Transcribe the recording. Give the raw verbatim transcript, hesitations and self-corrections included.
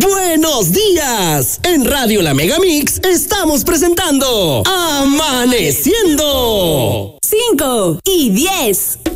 ¡Buenos días! En Radio La Megamix estamos presentando Amaneciendo. cinco y diez.